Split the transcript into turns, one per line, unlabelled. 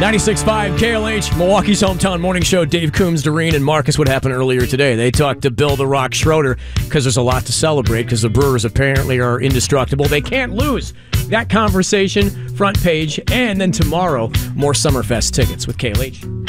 96.5 KLH, Milwaukee's hometown morning show. Dave Coombs, Doreen, and Marcus. What happened earlier today? They talked to Bill the Rock Schroeder because there's a lot to celebrate because the Brewers apparently are indestructible. They can't lose. That conversation, front page, and then tomorrow, more Summerfest tickets with KLH.